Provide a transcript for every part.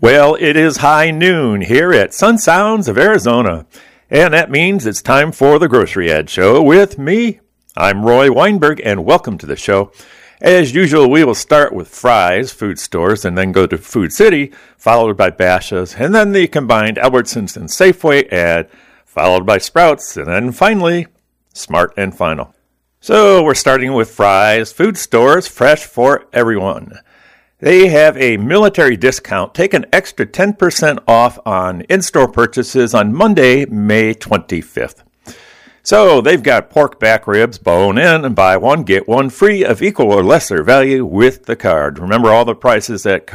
Well, it is high noon here at Sun Sounds of Arizona, and that means it's time for the Grocery Ad Show with me. I'm Roy Weinberg, and welcome to the show. As usual, we will start with Fry's Food Stores and then go to Food City, followed by Bashas', and then the combined Albertsons and Safeway ad, followed by Sprouts, and then finally, Smart and Final. So we're starting with Fry's Food Stores, fresh for everyone. They have a military discount. Take an extra 10% off on in-store purchases on Monday, May 25th. So they've got pork back ribs, bone in, and buy one, get one free of equal or lesser value with the card. Remember, all the prices at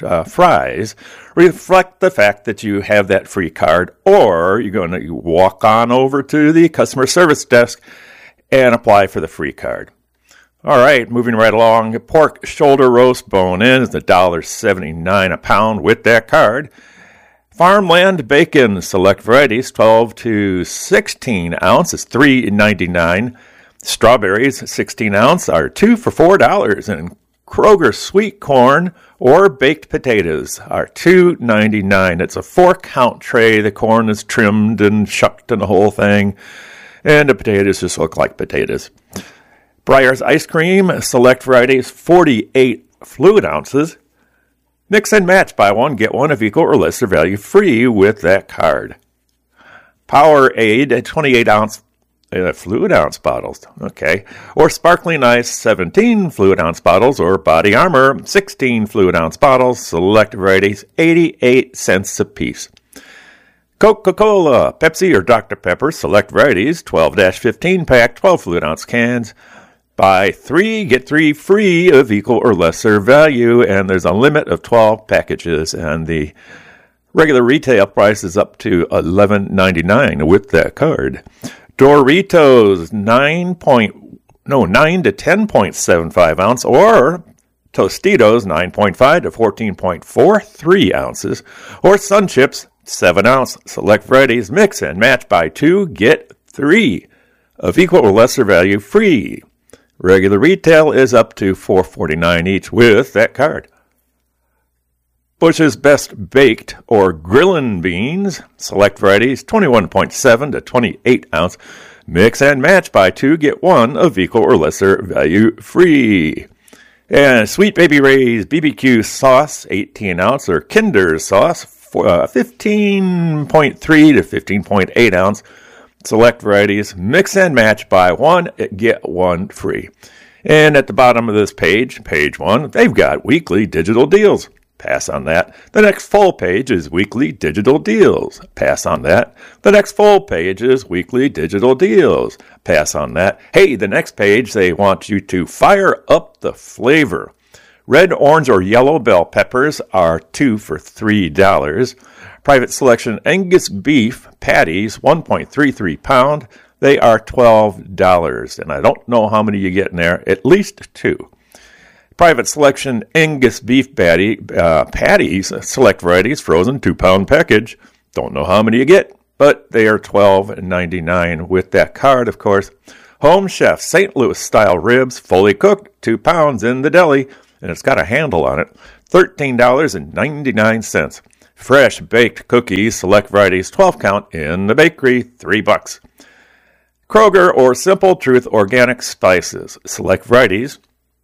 Fry's reflect the fact that you have that free card, or you're going to walk on over to the customer service desk and apply for the free card. All right, moving right along, pork shoulder roast bone in is $1.79 a pound with that card. Farmland bacon select varieties, 12 to 16 ounce is $3.99. Strawberries, 16 ounce, are 2 for $4. And Kroger sweet corn or baked potatoes are $2.99. It's a 4-count tray. The corn is trimmed and shucked and the whole thing. And the potatoes just look like potatoes. Breyer's ice cream, select varieties, 48 fluid ounces. Mix and match, buy one, get one of equal or lesser value free with that card. Powerade, 28 ounce fluid ounce bottles, okay. Or Sparkling Ice, 17 fluid ounce bottles, or Body Armor, 16 fluid ounce bottles, select varieties, 88 cents a piece. Coca-Cola, Pepsi, or Dr. Pepper, select varieties, 12-15 pack, 12 fluid ounce cans. Buy 3, get 3 free of equal or lesser value, and there's a limit of 12 packages, and the regular retail price is up to $11.99 with that card. Doritos, 9 to 10.75 ounce, or Tostitos, 9.5 to 14.43 ounces, or Sun Chips, 7 ounce. Select varieties, mix and match, buy 2, get 3 of equal or lesser value free. Regular retail is up to $4.49 each with that card. Bush's Best Baked or Grillin' Beans, select varieties, 21.7 to 28 ounce. Mix and match, buy 2, get 1 of equal or lesser value free. And Sweet Baby Ray's BBQ sauce, 18 ounce, or Kinder sauce, 15.3 to 15.8 ounce. Select varieties, mix and match, buy 1, get 1 free. And at the bottom of this page, page 1, they've got weekly digital deals. Pass on that. The next full page is weekly digital deals. Pass on that. The next full page is weekly digital deals. Pass on that. Hey, the next page, they want you to fire up the flavor. Red, orange, or yellow bell peppers are 2 for $3. Private Selection Angus beef patties, 1.33 pound. They are $12. And I don't know how many you get in there. At least 2. Private Selection Angus beef patties, select varieties, frozen 2-pound package. Don't know how many you get, but they are $12.99 with that card, of course. Home Chef St. Louis style ribs, fully cooked, 2 pounds in the deli, and it's got a handle on it. $13.99. Fresh baked cookies, select varieties, 12 count in the bakery, $3. Kroger or Simple Truth organic spices, select varieties,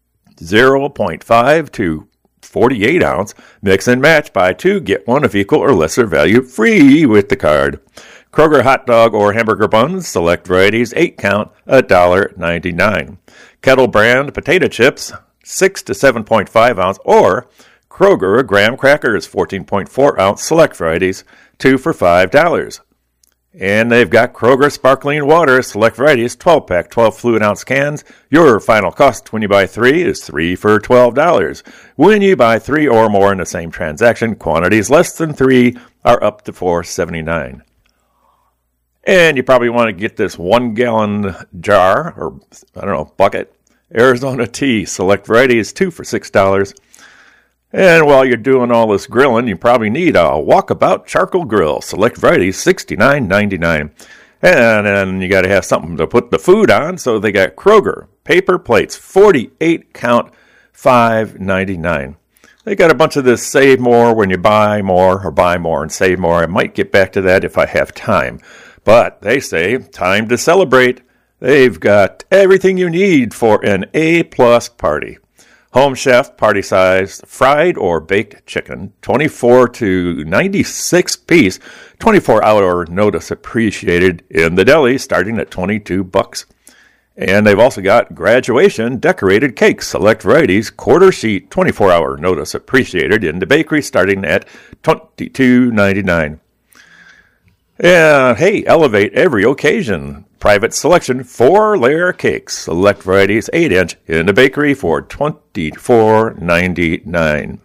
0.5 to 48 ounce. Mix and match, buy 2, get 1 of equal or lesser value free with the card. Kroger hot dog or hamburger buns, select varieties, 8 count, $1.99. Kettle brand potato chips, 6 to 7.5 ounce, or Kroger graham crackers, 14.4 ounce, select varieties, 2 for $5. And they've got Kroger sparkling water, select varieties, 12-pack, 12 fluid ounce cans. Your final cost when you buy 3 is 3 for $12. When you buy 3 or more in the same transaction, quantities less than 3 are up to $4.79. And you probably want to get this 1-gallon jar, or bucket. Arizona tea, select varieties, 2 for $6. And while you're doing all this grilling, you probably need a Walkabout charcoal grill. Select varieties, $69.99. And then you got to have something to put the food on, so they got Kroger paper plates, 48 count, $5.99. They got a bunch of this save more when you buy more or buy more and save more. I might get back to that if I have time. But they say, time to celebrate. They've got everything you need for an A-plus party. Home Chef party size fried or baked chicken, 24 to 96 piece, 24-hour notice appreciated in the deli starting at $22. And they've also got graduation decorated cakes, select varieties, quarter sheet, 24-hour notice appreciated in the bakery starting at $22.99. And hey, elevate every occasion. Private selection, 4-layer cakes, select varieties, 8-inch in the bakery for $24.99.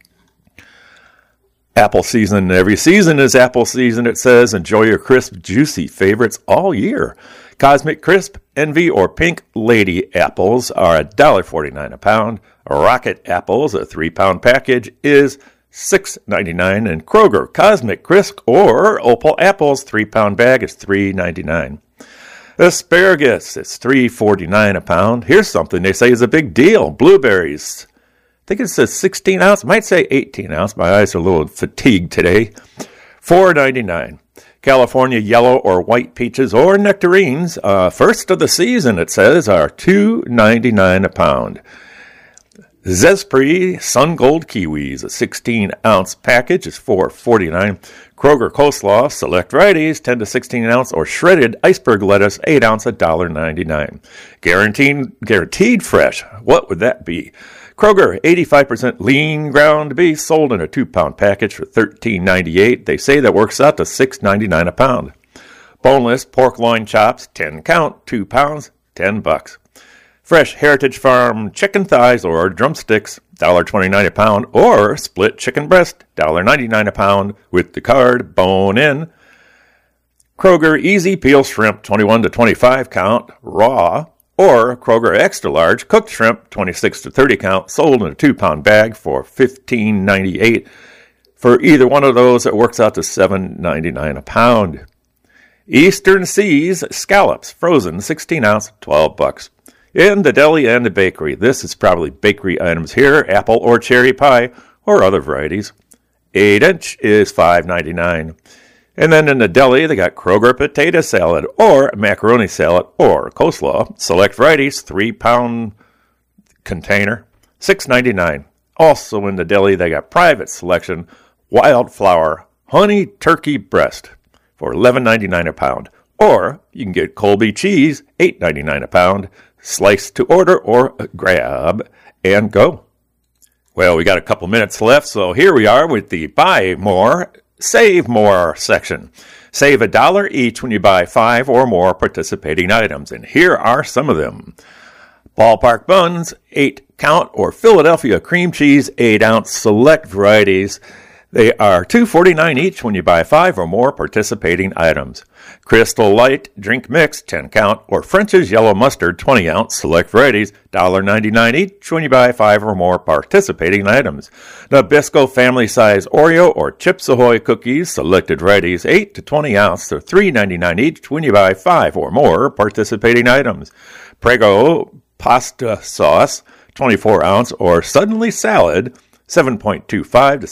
Apple season. Every season is apple season, it says. Enjoy your crisp, juicy favorites all year. Cosmic Crisp, Envy, or Pink Lady apples are $1.49 a pound. Rocket apples, a 3-pound package, is $6.99. And Kroger Cosmic Crisp or Opal apples, 3-pound bag, is $3.99. Asparagus, it's $3.49 a pound. Here's something they say is a big deal. Blueberries. I think it says 16 ounce. Might say 18 ounce. My eyes are a little fatigued today. $4.99. California yellow or white peaches or nectarines, first of the season, it says, are $2.99 a pound. Zespri Sun Gold kiwis, a 16-ounce package, is $4.49. Kroger coleslaw, select varieties, 10 to 16 ounce, or shredded iceberg lettuce, 8 ounce, $1.99. Guaranteed fresh. What would that be? Kroger, 85% lean ground beef, sold in a 2-pound package for $13.98. They say that works out to $6.99 a pound. Boneless pork loin chops, 10 count, 2 pounds, $10. Fresh Heritage Farm chicken thighs or drumsticks, $1.29 a pound, or split chicken breast, $1.99 a pound with the card bone in. Kroger Easy Peel Shrimp, 21 to 25 count, raw, or Kroger Extra Large cooked shrimp, 26 to 30 count, sold in a 2-pound bag for $15.98. For either one of those, it works out to $7.99 a pound. Eastern Seas scallops, frozen, 16 ounce, $12. In the deli and the bakery, this is probably bakery items here, apple or cherry pie, or other varieties. 8-inch is $5.99. And then in the deli, they got Kroger potato salad, or macaroni salad, or coleslaw. Select varieties, 3-pound container, $6.99. Also in the deli, they got private selection, wildflower honey turkey breast for $11.99 a pound. Or you can get Colby cheese, $8.99 a pound. Slice to order or grab and go. Well, we got a couple minutes left, so here we are with the Buy More, Save More section. Save $1 each when you buy 5 or more participating items, and here are some of them. Ballpark buns, 8 count, or Philadelphia cream cheese, 8 ounce, select varieties. They are $2.49 each when you buy 5 or more participating items. Crystal Light drink mix, 10 count, or French's yellow mustard, 20 ounce, select varieties, $1.99 each when you buy 5 or more participating items. Nabisco family size Oreo or Chips Ahoy cookies, selected varieties, 8 to 20 ounce, they're $3.99 each when you buy 5 or more participating items. Prego pasta sauce, 24 ounce, or Suddenly salad, 7.25 to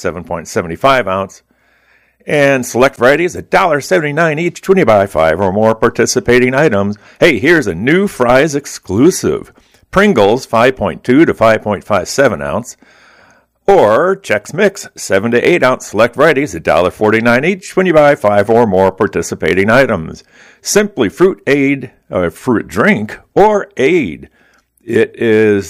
7.75 ounce. And select varieties, $1.79 each when you buy 5 or more participating items. Hey, here's a new fries exclusive. Pringles, 5.2 to 5.57 ounce. Or Chex Mix, 7 to 8 ounce select varieties, $1.49 each when you buy 5 or more participating items. Simply Fruit Aid, fruit drink, or Aid. It is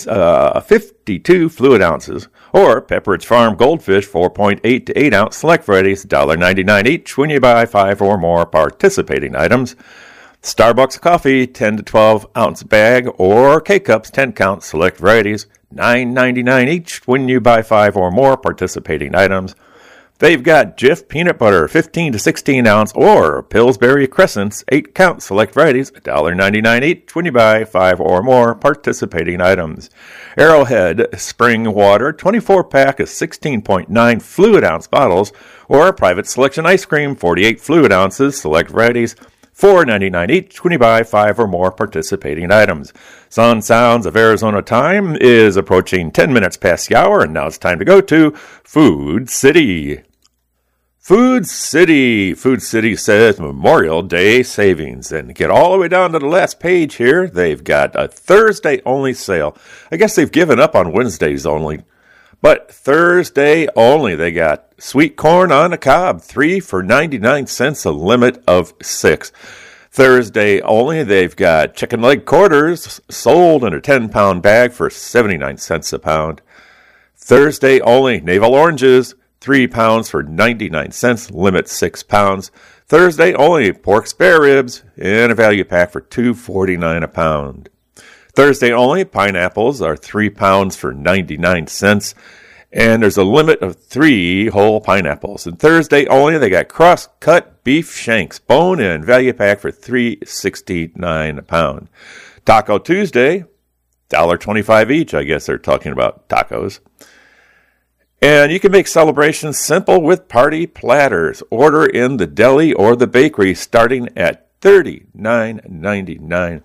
52 fluid ounces. Or Pepperidge Farm Goldfish, 4.8 to 8 ounce select varieties, $1.99 each when you buy 5 or more participating items. Starbucks coffee, 10 to 12 ounce bag, or K-Cups, 10 count select varieties, $9.99 each when you buy 5 or more participating items. They've got Jif peanut butter, 15 to 16 ounce, or Pillsbury Crescents, 8 count select varieties, $1.99 each when you buy 5 or more participating items. Arrowhead spring water, 24-pack of 16.9 fluid ounce bottles, or Private Selection ice cream, 48 fluid ounces, select varieties, $4.99 each when you buy 5 or more participating items. Sun Sounds of Arizona time is approaching 10 minutes past the hour, and now it's time to go to Food City. Food City says Memorial Day savings. And get all the way down to the last page here. They've got a Thursday only sale. I guess they've given up on Wednesdays only. But Thursday only, they got sweet corn on the cob, 3 for 99 cents, a limit of 6. Thursday only, they've got chicken leg quarters sold in a 10-pound bag for 79 cents a pound. Thursday only, navel oranges, 3 pounds for 99 cents, limit 6 pounds. Thursday only, pork spare ribs in a value pack for $2.49 a pound. Thursday only, pineapples are 3 pounds for 99 cents, and there's a limit of 3 whole pineapples. And Thursday only, they got cross-cut beef shanks, bone-in, value pack for $3.69 a pound. Taco Tuesday, $1.25 each. I guess they're talking about tacos. And you can make celebrations simple with party platters. Order in the deli or the bakery starting at $39.99.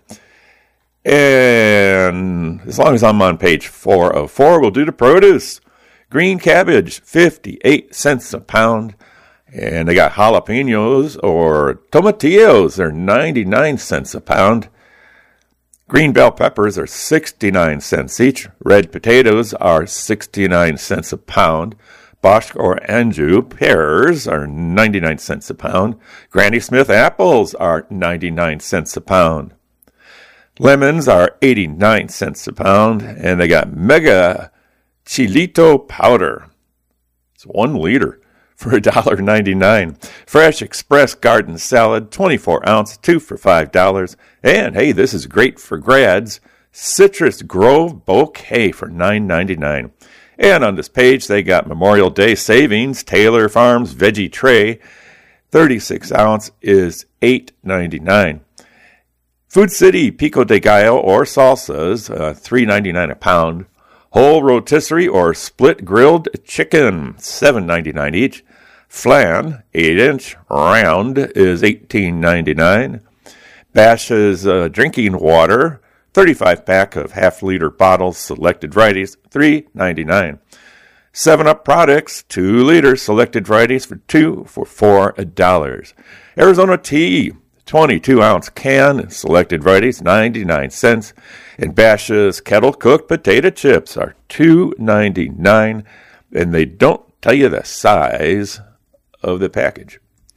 And as long as I'm on page 4 of 4, we'll do the produce. Green cabbage, 58 cents a pound. And they got jalapenos or tomatillos. They're 99 cents a pound. Green bell peppers are 69 cents each. Red potatoes are 69 cents a pound. Bosch or Anjou pears are 99 cents a pound. Granny Smith apples are 99 cents a pound. Lemons are 89 cents a pound, and they got Mega Chilito powder. It's 1 liter for $1.99. Fresh Express Garden salad, 24 ounce, 2 for $5. And hey, this is great for grads. Citrus Grove bouquet for $9.99. And on this page, they got Memorial Day savings. Taylor Farms veggie tray, 36 ounce, is $8.99. Food City Pico de Gallo or salsas, $3.99 a pound. Whole rotisserie or split grilled chicken, $7.99 each. Flan, 8-inch round, is $18.99. Bash's drinking water, 35-pack of half-liter bottles, selected varieties, $3.99. 7-Up products, 2 liters, selected varieties for $2 for $4. Arizona tea, 22-ounce can, selected varieties, 99 cents. And Bash's kettle-cooked potato chips are $2.99, and they don't tell you the size of the package.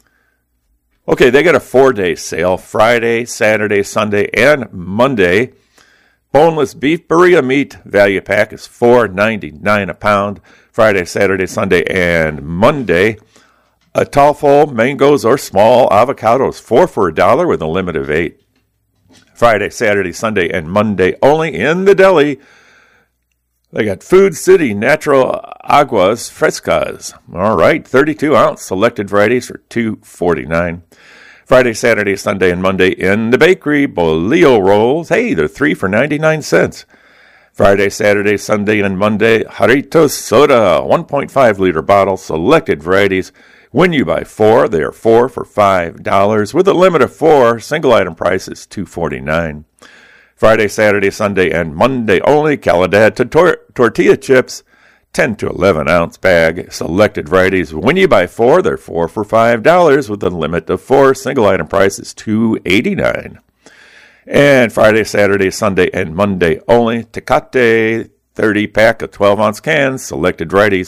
Okay, they got a 4-day sale, Friday, Saturday, Sunday, and Monday. Boneless beef burrito meat value pack is $4.99 a pound, Friday, Saturday, Sunday, and Monday. A Tallful mangoes or small avocados, 4 for $1 with a limit of 8. Friday, Saturday, Sunday, and Monday only in the deli. They got Food City Natural Aguas Frescas. All right, 32-ounce selected varieties for $2.49. Friday, Saturday, Sunday, and Monday in the bakery. Bolillo rolls. Hey, they're 3 for 99 cents. Friday, Saturday, Sunday, and Monday. Jarritos soda, 1.5 liter bottle, selected varieties. When you buy 4, they are 4 for $5 with a limit of 4. Single item price is $2.49. Friday, Saturday, Sunday, and Monday only. Calidad tortilla chips, 10 to 11 ounce bag. Selected varieties. When you buy 4, they're 4 for $5 with a limit of 4. Single item price is $2.89. And Friday, Saturday, Sunday, and Monday only. Tecate 30-pack of 12-ounce cans. Selected varieties.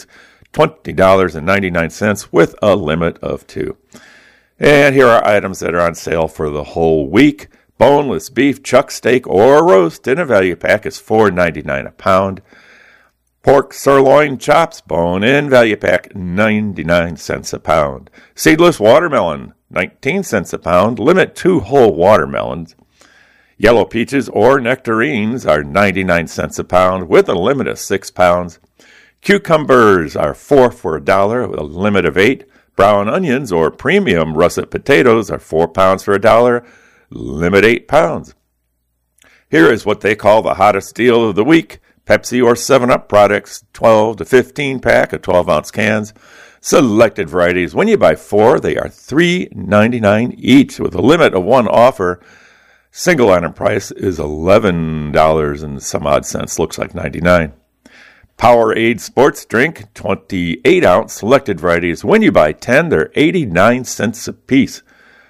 $20.99 with a limit of 2. And here are items that are on sale for the whole week. Boneless beef chuck steak or roast in a value pack is $4.99 a pound. Pork sirloin chops, bone-in, value pack, 99 cents a pound. Seedless watermelon, 19 cents a pound. Limit 2 whole watermelons. Yellow peaches or nectarines are 99 cents a pound with a limit of 6 pounds. Cucumbers are 4 for $1 with a limit of 8. Brown onions or premium russet potatoes are 4 pounds for $1, limit 8 pounds. Here is what they call the hottest deal of the week. Pepsi or 7-Up products, 12 to 15 pack of 12-ounce cans. Selected varieties. When you buy 4, they are $3.99 each with a limit of 1 offer. Single item price is $11 and some odd cents. Looks like 99. Powerade sports drink, 28-ounce selected varieties. When you buy 10, they're 89 cents a piece.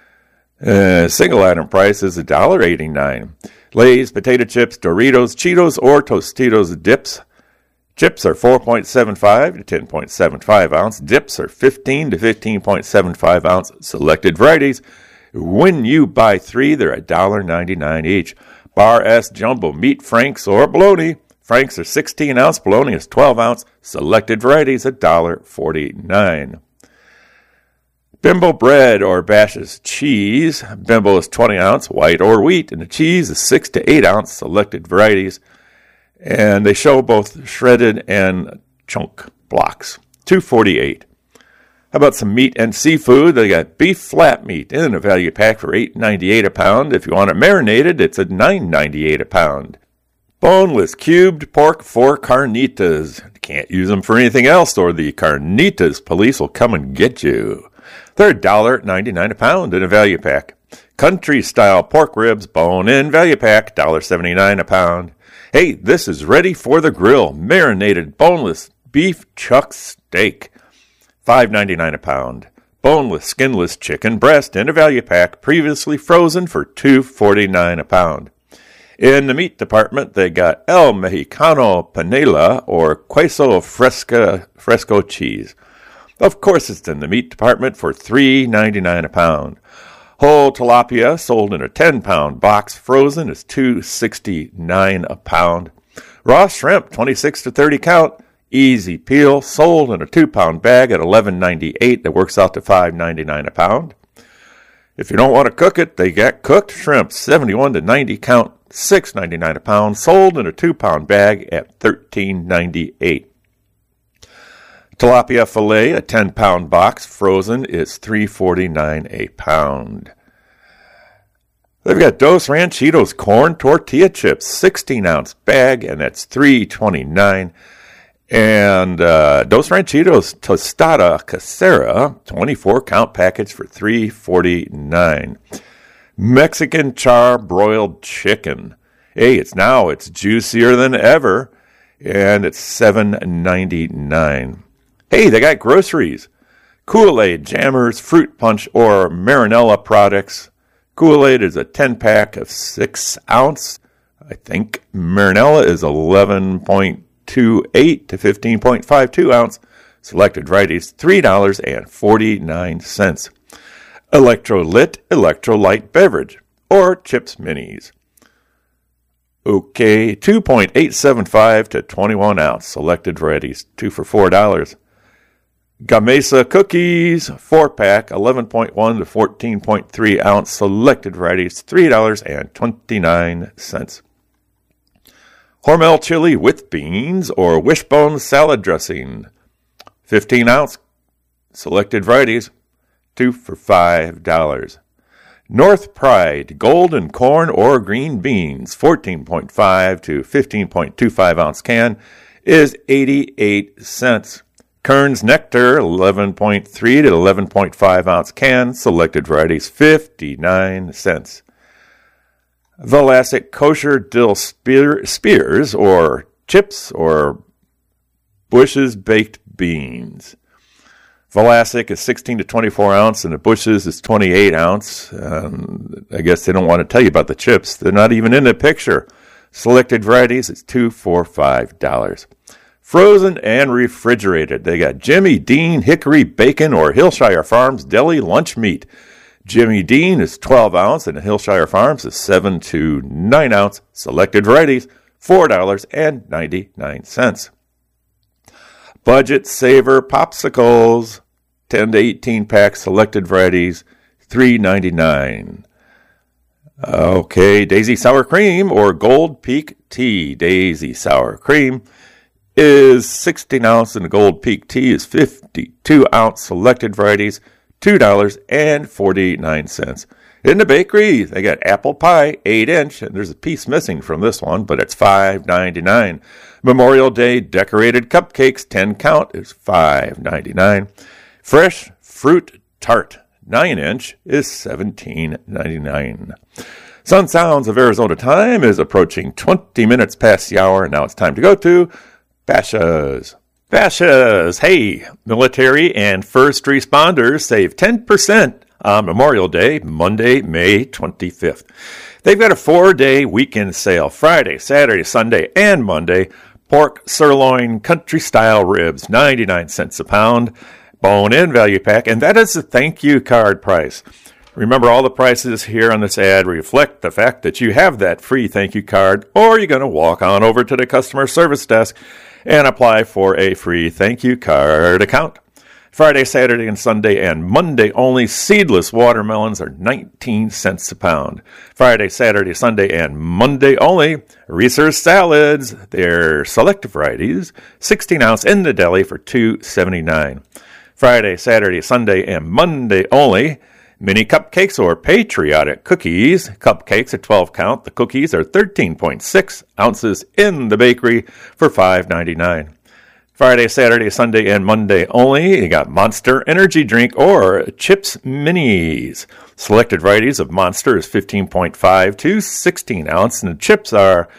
Single item price is $1.89. Lay's potato chips, Doritos, Cheetos, or Tostitos dips. Chips are 4.75 to 10.75 ounce. Dips are 15 to 15.75 ounce. Selected varieties. When you buy 3, they're $1.99 each. Bar S Jumbo Meat Franks or Bologna. Franks are 16 ounce. Bologna is 12 ounce. Selected varieties $1.49. Bimbo bread or Bash's cheese. Bimbo is 20 ounce, white or wheat, and the cheese is 6 to 8 ounce. Selected varieties. And they show both shredded and chunk blocks. $2.48. How about some meat and seafood? They got beef flat meat in a value pack for $8.98 a pound. If you want it marinated, it's at $9.98 a pound. Boneless cubed pork for carnitas. Can't use them for anything else, or the carnitas police will come and get you. They're $1.99 a pound in a value pack. Country-style pork ribs, bone-in value pack, $1.79 a pound. Hey, this is ready for the grill. Marinated boneless beef chuck steak, $5.99 a pound. Boneless, skinless chicken breast in a value pack, previously frozen for $2.49 a pound. In the meat department, they got El Mexicano Panela or Queso Fresco cheese. Of course, it's in the meat department for $3.99 a pound. Whole tilapia sold in a 10-pound box, frozen, is $2.69 a pound. Raw shrimp, 26 to 30 count, easy peel, sold in a 2-pound bag at $11.98. That works out to $5.99 a pound. If you don't want to cook it, they got cooked shrimp, 71 to 90 count, $6.99 a pound, sold in a 2-pound bag at $13.98. Tilapia fillet, a 10-pound box, frozen, is $3.49 a pound. They've got Dos Ranchitos corn tortilla chips, 16-ounce bag, and that's $3.29. And Dos Ranchitos tostada casera, 24-count package for $3.49. Mexican char-broiled chicken. Hey, it's juicier than ever, and it's $7.99. Hey, they got groceries. Kool-Aid, Jammers, Fruit Punch, or Marinella products. Kool-Aid is a 10-pack of 6-ounce. I think Marinella is 11.28 to 15.52 ounce. Selected varieties, $3.49. Electrolyte beverage, or Chips Minis. Okay, 2.875 to 21 ounce. Selected varieties, 2 for $4. Gamesa cookies, 4-pack, 11.1 to 14.3 ounce. Selected varieties, $3.29. Hormel chili with beans or wishbone salad dressing, 15 ounce. Selected varieties, 2 for $5. North Pride golden corn or green beans, 14.5 to 15.25 ounce can, is 88 cents. Kern's Nectar, 11.3 to 11.5 ounce can, selected varieties, 59 cents. Vlasic kosher dill spears or chips or Bush's baked beans. Vlasic is 16 to 24 ounce, and the Bush's is 28 ounce. I guess they don't want to tell you about the chips. They're not even in the picture. Selected varieties, it's $2 for $5. Frozen and refrigerated, they got Jimmy Dean Hickory Bacon or Hillshire Farms Deli Lunch Meat. Jimmy Dean is 12 ounce, and Hillshire Farms is 7 to 9 ounce. Selected varieties, $4.99. Budget Saver Popsicles, 10 to 18 pack, selected varieties, $3.99. Okay, Daisy Sour Cream or Gold Peak Tea. Daisy Sour Cream is 16 ounce, and the Gold Peak Tea is 52 ounce. Selected varieties, $2.49. In the bakery, they got apple pie, 8-inch, and there's a piece missing from this one, but it's $5.99. Memorial Day decorated cupcakes, 10 count, is $5.99. Fresh fruit tart, 9-inch, is $17.99. Sun Sounds of Arizona time is approaching 20 minutes past the hour, and now it's time to go to Basha's. Basha's, hey, military and first responders save 10% on Memorial Day, Monday, May 25th. They've got a 4-day weekend sale, Friday, Saturday, Sunday, and Monday. Pork, sirloin, country-style ribs, 99 cents a pound. Bone-in value pack, and that is the thank you card price. Remember, all the prices here on this ad reflect the fact that you have that free thank you card, or you're going to walk on over to the customer service desk and apply for a free thank you card account. Friday, Saturday, and Sunday, and Monday only, seedless watermelons are 19 cents a pound. Friday, Saturday, Sunday, and Monday only, Reese's salads, they're selected varieties, 16-ounce in the deli for $2.79. Friday, Saturday, Sunday, and Monday only, mini cupcakes or patriotic cookies. Cupcakes are 12 count. The cookies are 13.6 ounces in the bakery for $5.99. Friday, Saturday, Sunday, and Monday only, you got Monster Energy Drink or Chips Minis. Selected varieties of Monster is 15.5 to 16 ounce, and the chips are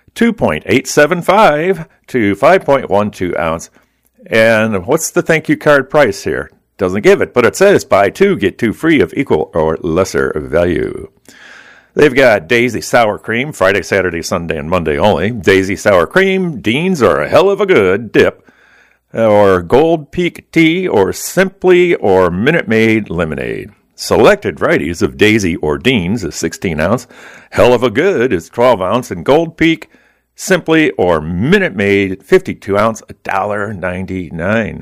2.875 to 5.12 ounce. And what's the thank you card price here? Doesn't give it, but it says buy 2, get 2 free of equal or lesser value. They've got Daisy Sour Cream, Friday, Saturday, Sunday, and Monday only. Daisy Sour Cream, Deans are a hell of a good dip. Or Gold Peak Tea, or Simply, or Minute Maid Lemonade. Selected varieties of Daisy or Deans is 16 ounce. Hell of a Good is 12 ounce, and Gold Peak, Simply, or Minute Maid 52 ounce, $1.99.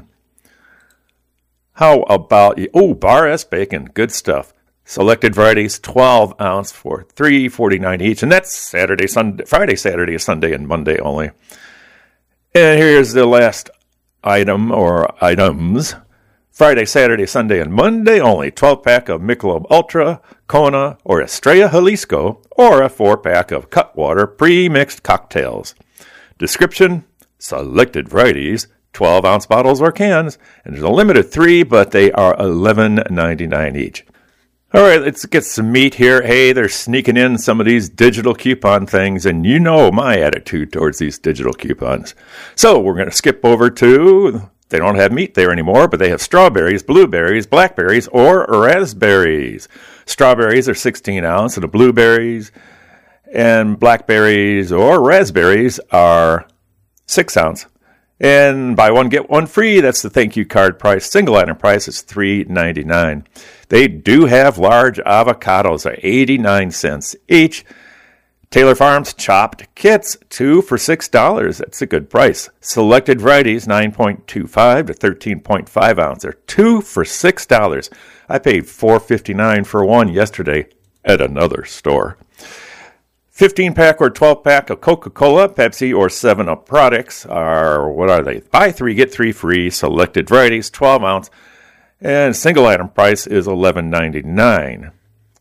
How about, Bar S Bacon, good stuff. Selected varieties, 12 ounce for $3.49 each, and that's Friday, Saturday, Sunday, and Monday only. And here's the last item or items. Friday, Saturday, Sunday, and Monday only. 12-pack of Michelob Ultra, Kona, or Estrella Jalisco, or a 4-pack of Cutwater pre-mixed cocktails. Description: selected varieties, 12-ounce bottles or cans, and there's a limit of 3, but they are $11.99 each. All right, let's get some meat here. Hey, they're sneaking in some of these digital coupon things, and you know my attitude towards these digital coupons. So we're going to skip over to, they don't have meat there anymore, but they have strawberries, blueberries, blackberries, or raspberries. Strawberries are 16 ounce, and the blueberries and blackberries or raspberries are 6 ounce. And buy one, get one free. That's the thank you card price. Single item price is $3.99. They do have large avocados at 89 cents each. Taylor Farms chopped kits, 2 for $6. That's a good price. Selected varieties, 9.25 to 13.5 ounce. They're 2 for $6. I paid $4.59 for one yesterday at another store. 15-pack or 12-pack of Coca-Cola, Pepsi, or 7-Up products are, what are they? Buy 3, get 3 free. Selected varieties, 12 ounce. And single item price is $11.99.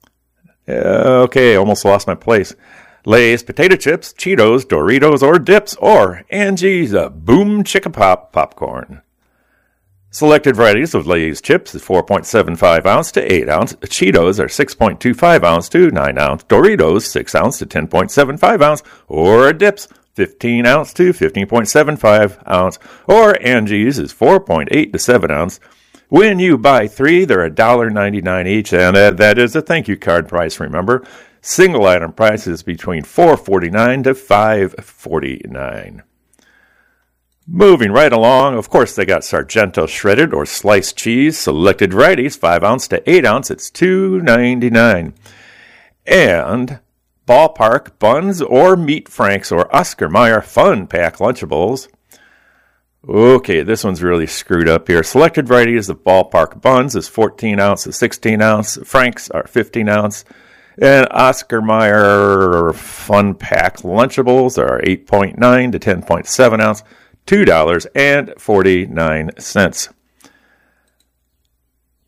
Okay, almost lost my place. Lay's potato chips, Cheetos, Doritos, or dips, or Angie's Boom Chicka Pop popcorn. Selected varieties of Lay's chips is 4.75 ounce to 8 ounce. Cheetos are 6.25 ounce to 9 ounce. Doritos 6 ounce to 10.75 ounce. Or dips 15 ounce to 15.75 ounce. Or Angie's is 4.8 to 7 ounce. When you buy 3, they're $1.99 each, and that is a thank you card price, remember. Single item price is between $4.49 to $5.49. Moving right along, of course, they got Sargento shredded or sliced cheese, selected varieties, 5 ounce to 8 ounce, it's $2.99. And Ballpark buns or Meat Franks or Oscar Mayer Fun Pack Lunchables. Okay, this one's really screwed up here. Selected varieties of Ballpark buns is 14 ounce to 16 ounce. Franks are 15 ounce. And Oscar Mayer Fun Pack Lunchables are 8.9 to 10.7 ounce. $2.49.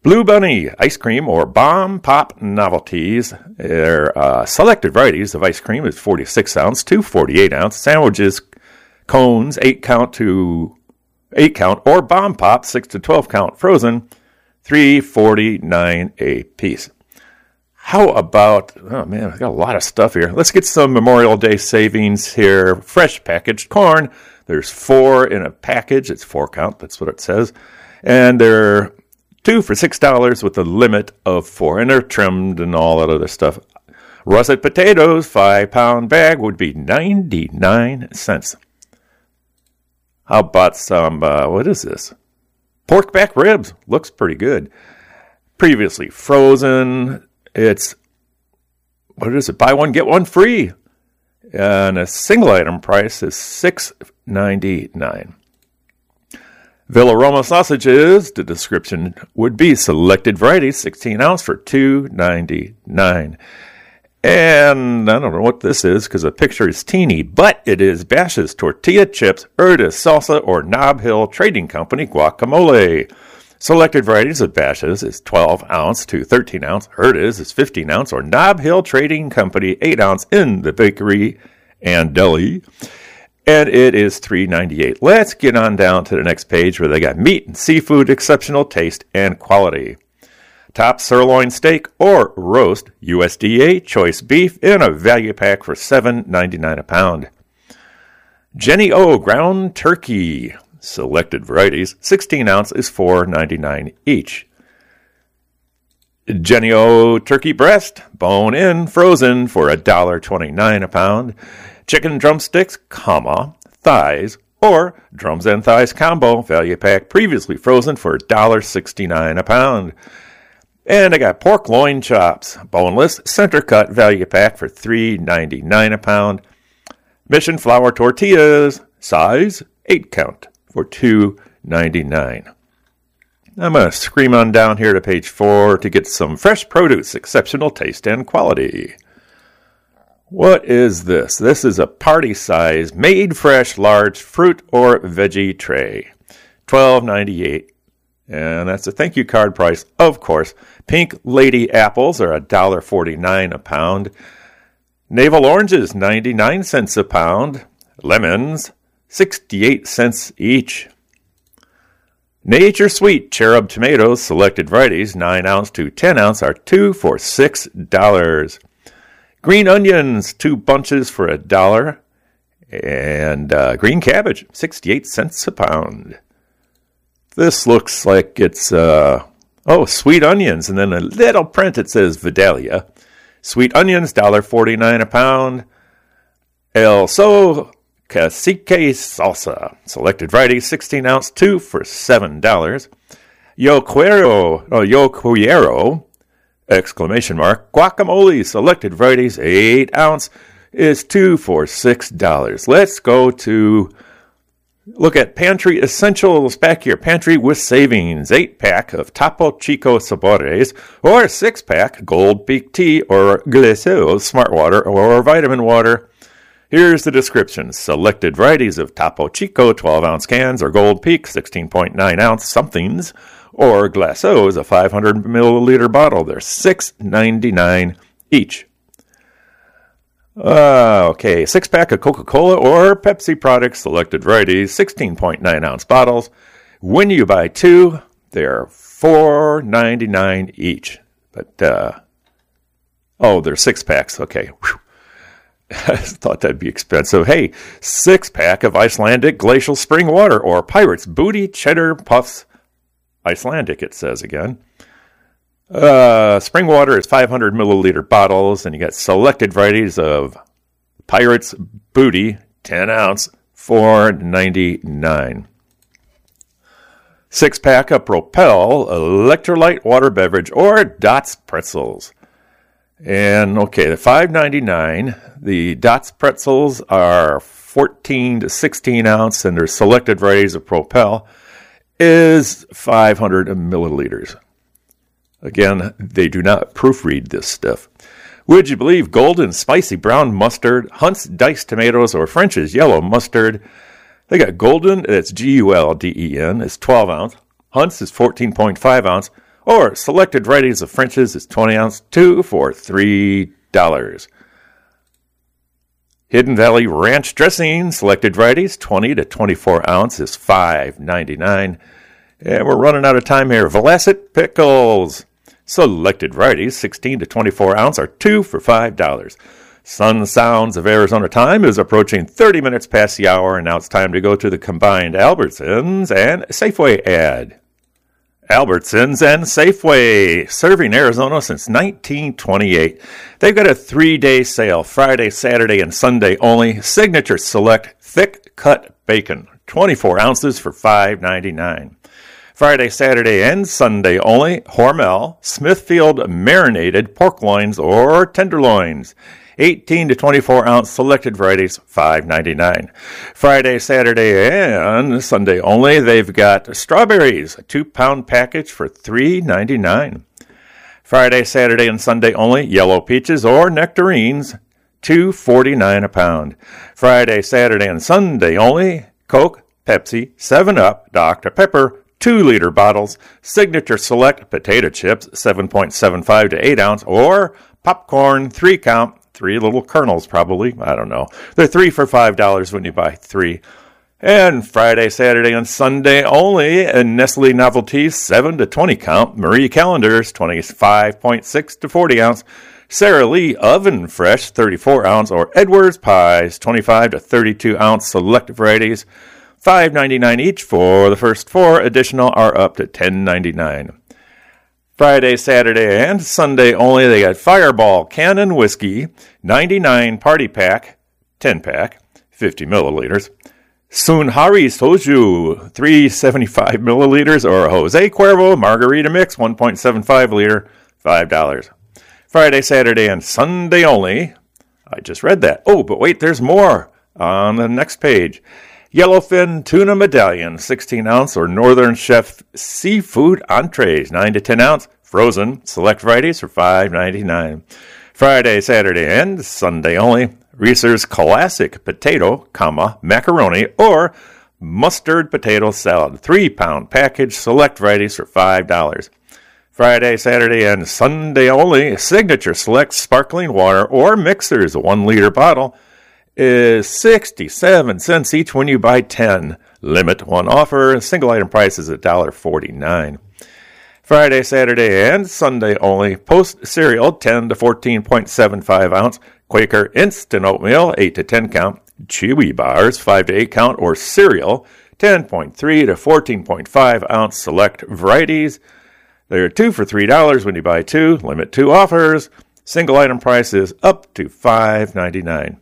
Blue Bunny ice cream or Bomb Pop novelties. Their selected varieties of ice cream is 46 ounce to 48 ounce. Sandwiches, cones, 8 count or Bomb Pop 6 to 12 count frozen, $3.49 a piece. How about, oh man, I've got a lot of stuff here. Let's get some Memorial Day savings here. Fresh packaged corn. There's 4 in a package. It's 4 count. That's what it says. And they're 2 for $6 with a limit of 4, and they're trimmed and all that other stuff. Russet potatoes, 5-pound bag, would be 99 cents. How about some, what is this? Pork back ribs. Looks pretty good. Previously frozen. It's, what is it? Buy one, get one free. And a single item price is $6.99. Villa Roma sausages, the description would be selected varieties, 16 ounce for $2.99. And I don't know what this is because the picture is teeny, but it is Bash's Tortilla Chips, Erdis Salsa, or Nob Hill Trading Company guacamole. Selected varieties of Bash's is 12 ounce to 13 ounce. Erdis is 15 ounce, or Nob Hill Trading Company 8 ounce in the bakery and deli. And it is $3.98. Let's get on down to the next page where they got meat and seafood, exceptional taste and quality. Top sirloin steak or roast USDA choice beef in a value pack for $7.99 a pound. Jenny O ground turkey, selected varieties, 16 ounce is $4.99 each. Jenny O turkey breast, bone in, frozen for $1.29 a pound. Chicken drumsticks, thighs, or drums and thighs combo, value pack, previously frozen for $1.69 a pound. And I got pork loin chops, boneless, center cut, value pack for $3.99 a pound. Mission flour tortillas, size 8 count for $2.99. I'm going to scream on down here to page 4 to get some fresh produce, exceptional taste and quality. What is this? This is a party size, made fresh, large fruit or veggie tray. $12.98. And that's a thank you card price, of course. Pink Lady apples are $1.49 a pound. Navel oranges, 99 cents a pound. Lemons, 68 cents each. Nature Sweet cherub tomatoes, selected varieties, 9 ounce to 10 ounce, are 2 for $6. Green onions, 2 bunches for $1. And green cabbage, 68 cents a pound. This looks like it's, sweet onions. And then a little print, it says Vidalia. Sweet onions, $1.49 a pound. El So Cacique salsa. Selected variety, 16 ounce, 2 for $7. Yo Quiero, exclamation mark. Guacamole, selected varieties, 8 ounce, is 2 for $6. Let's go to look at Pantry Essentials back here. Pantry with savings. 8-pack of Topo Chico Sabores or 6-pack Gold Peak Tea or Glacéau Smart Water or Vitamin Water. Here's the description. Selected varieties of Topo Chico 12-ounce cans or Gold Peak 16.9-ounce somethings or Glacéau is a 500 milliliter bottle. They're $6.99 each. 6-pack of Coca-Cola or Pepsi products, selected varieties, 16.9-ounce bottles. When you buy 2, they're $4.99 each. But, they're 6-packs. Okay. Whew. I thought that'd be expensive. Hey, 6-pack of Icelandic Glacial Spring Water or Pirates Booty Cheddar Puffs Icelandic, it says again. Spring water is 500 milliliter bottles, and you got selected varieties of Pirates Booty, 10 ounce, $4.99. 6-pack of Propel Electrolyte Water Beverage or Dots Pretzels. And the $5.99, the Dots Pretzels are 14 to 16 ounce, and their selected varieties of Propel is 500 milliliters. Again, they do not proofread this stuff. Would you believe Golden Spicy Brown Mustard, Hunt's Diced Tomatoes, or French's Yellow Mustard? They got Golden, that's Gulden, is 12 ounce. Hunt's is 14.5 ounce. Or selected varieties of French's is 20 ounce, 2 for $3. Hidden Valley Ranch dressing, selected varieties, 20 to 24 ounce is $5.99. And we're running out of time here. Velocit pickles, selected varieties, 16 to 24 ounce are 2 for $5. Sun Sounds of Arizona time is approaching 30 minutes past the hour, and now it's time to go to the combined Albertsons and Safeway ad. Albertsons and Safeway, serving Arizona since 1928. They've got a 3-day sale, Friday, Saturday, and Sunday only. Signature Select Thick Cut Bacon, 24 ounces for $5.99. Friday, Saturday, and Sunday only. Hormel Smithfield Marinated Pork Loins or Tenderloins, 18 to 24 ounce selected varieties, $5.99. Friday, Saturday, and Sunday only, they've got strawberries, a 2-pound package for $3.99. Friday, Saturday, and Sunday only, yellow peaches or nectarines, $2.49 a pound. Friday, Saturday, and Sunday only, Coke, Pepsi, 7-Up, Dr. Pepper, 2-liter bottles, Signature Select potato chips, 7.75 to 8 ounce, or popcorn, 3-count, 3 little kernels probably, I don't know. They're 3 for $5 when you buy 3. And Friday, Saturday, and Sunday only, and Nestle Novelties, 7 to 20 count, Marie Callender's, 25.6 to 40 ounce, Sara Lee Oven Fresh, 34 ounce, or Edwards Pies, 25 to 32 ounce select varieties, $5.99 each for the first 4. Additional are up to $10.99. Friday, Saturday, and Sunday only, they got Fireball Cannon Whiskey, 99 Party Pack, 10-pack, 50 milliliters. Sunhari Soju, 375 milliliters, or Jose Cuervo Margarita Mix, 1.75 liter, $5. Friday, Saturday, and Sunday only. I just read that. Oh, but wait, there's more on the next page. Yellowfin Tuna Medallion, 16 ounce, or Northern Chef Seafood Entrees, 9 to 10 ounce, frozen, select varieties for $5.99. Friday, Saturday, and Sunday only. Reese's Classic Potato, Macaroni, or Mustard Potato Salad, 3-pound package, select varieties for $5. Friday, Saturday, and Sunday only. Signature Select Sparkling Water or Mixers, a 1-liter bottle, is 67 cents each when you buy 10. Limit 1 offer. Single item price is $1.49. Friday, Saturday, and Sunday only. Post cereal, 10 to 14.75 ounce. Quaker Instant Oatmeal, 8 to 10 count. Chewy Bars, 5 to 8 count, or cereal, 10.3 to 14.5 ounce select varieties. They're 2 for $3 when you buy 2. Limit 2 offers. Single item price is up to $5.99.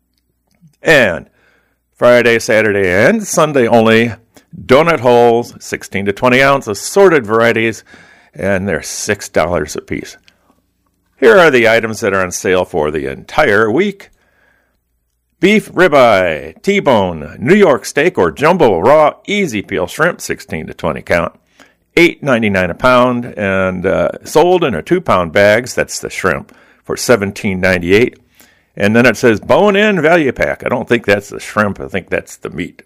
And Friday, Saturday, and Sunday only, donut holes, 16 to 20 ounce, assorted varieties, and they're $6 a piece. Here are the items that are on sale for the entire week. Beef ribeye, T-bone, New York steak, or jumbo raw easy peel shrimp, 16 to 20 count, $8.99 a pound, and sold in a 2-pound bags, that's the shrimp, for $17.98. And then it says bone-in value pack. I don't think that's the shrimp. I think that's the meat.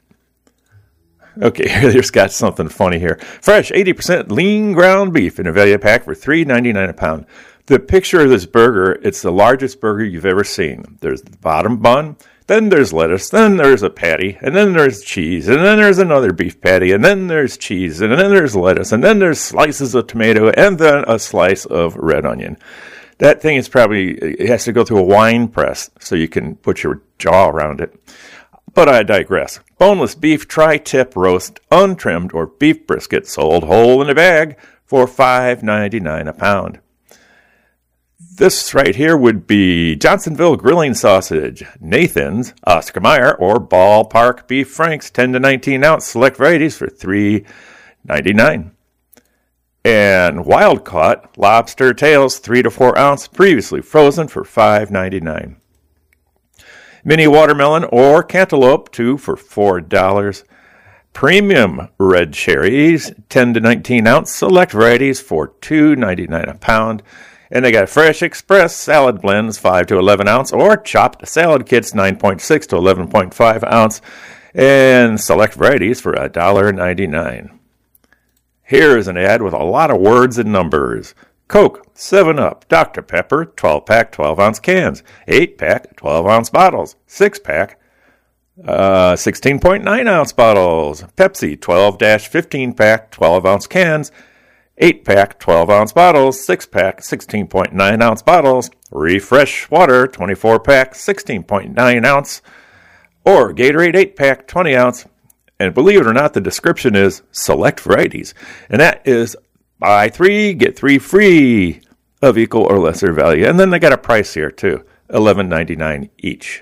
Okay, here's got something funny here. Fresh 80% lean ground beef in a value pack for $3.99 a pound. The picture of this burger, it's the largest burger you've ever seen. There's the bottom bun, then there's lettuce, then there's a patty, and then there's cheese, and then there's another beef patty, and then there's cheese, and then there's lettuce, and then there's slices of tomato, and then a slice of red onion. That thing is probably, it has to go through a wine press so you can put your jaw around it. But I digress. Boneless beef tri-tip roast, untrimmed, or beef brisket sold whole in a bag for $5.99 a pound. This right here would be Johnsonville grilling sausage, Nathan's, Oscar Mayer, or Ballpark beef franks, 10 to 19 ounce select varieties for $3.99. And wild caught lobster tails, 3 to 4 ounce, previously frozen for $5.99. Mini watermelon or cantaloupe, 2 for $4. Premium red cherries, 10 to 19 ounce, select varieties for $2.99 a pound. And they got Fresh Express salad blends, 5 to 11 ounce, or chopped salad kits, 9.6 to 11.5 ounce, and select varieties for $1.99. Here's an ad with a lot of words and numbers. Coke, 7-Up, Dr. Pepper, 12-pack, 12-ounce cans, 8-pack, 12-ounce bottles, 6-pack, 16.9-ounce bottles, Pepsi, 12-15-pack, 12-ounce cans, 8-pack, 12-ounce bottles, 6-pack, 16.9-ounce bottles, Refresh Water, 24-pack, 16.9-ounce, or Gatorade 8-pack, 20-ounce. And believe it or not, the description is select varieties. And that is buy 3, get 3 free of equal or lesser value. And then they got a price here too, $11.99 each.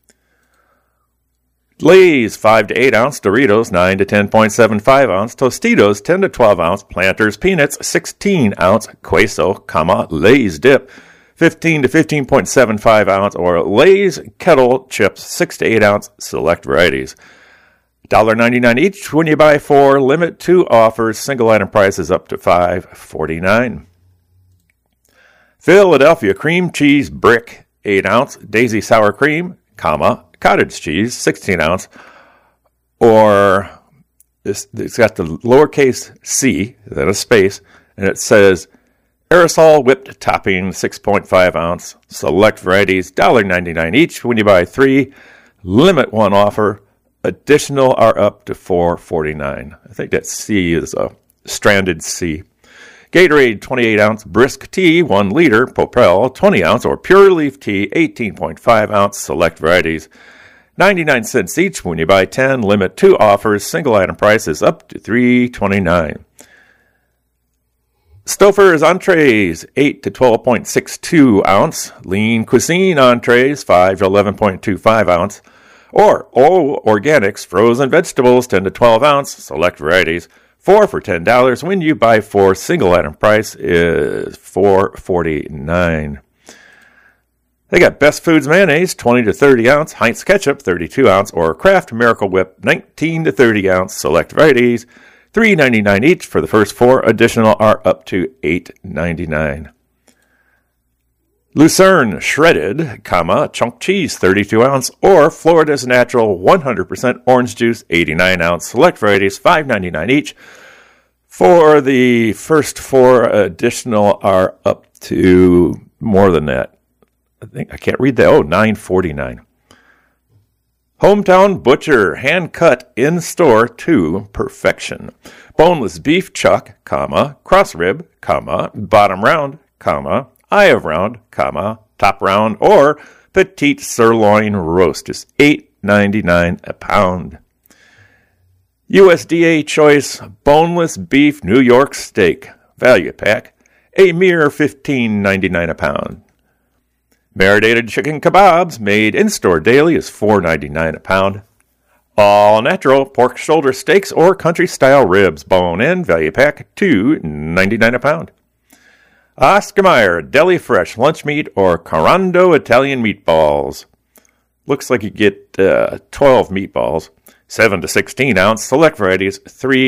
Lay's 5 to 8 ounce, Doritos 9 to 10.75 ounce, Tostitos 10 to 12 ounce, Planters Peanuts 16 ounce, Queso, Lay's Dip 15 to 15.75 ounce, or Lay's Kettle Chips 6 to 8 ounce, select varieties. $1.99 each when you buy 4. Limit 2 offers. Single item prices up to $5.49. Philadelphia cream cheese brick 8 ounce. Daisy sour cream, cottage cheese 16 ounce. Or it's got the lowercase c, then a space, and it says aerosol whipped topping 6.5 ounce. Select varieties. $1.99 each when you buy 3. Limit 1 offer. Additional are up to $4.49. I think that C is a stranded C. Gatorade 28 ounce brisk tea 1 liter, Popel 20 ounce or pure leaf tea 18.5 ounce, select varieties. 99 cents each when you buy 10. Limit 2 offers. Single item prices up to $3.29. Stouffer's entrees 8 to 12.62 ounce. Lean Cuisine entrees 5 to 11.25 ounce. Or O Organics frozen vegetables 10 to 12 ounce, select varieties, 4 for $10 when you buy 4. Single item price is $4.49. They got Best Foods mayonnaise 20 to 30 ounce, Heinz ketchup 32 ounce, or Kraft Miracle Whip 19 to 30 ounce, select varieties, $3.99 each for the first 4. Additional are up to $8.99. Lucerne shredded, chunk cheese 32 ounce, or Florida's natural 100% orange juice 89 ounce, select varieties, $5.99 each. For the first 4, additional are up to more than that. I can't read that. $9.49. Hometown Butcher, hand cut in store to perfection. Boneless beef chuck, cross rib, bottom round, eye of round, top round, or petite sirloin roast is $8.99 a pound. USDA Choice Boneless Beef New York Steak Value Pack, a mere $15.99 a pound. Marinated chicken kebabs made in-store daily is $4.99 a pound. All natural pork shoulder steaks or country-style ribs, bone-in, value pack, $2.99 a pound. Oscar Mayer Deli Fresh lunch meat or Carando Italian meatballs. Looks like you get 12 meatballs, 7 to 16 ounce, select varieties,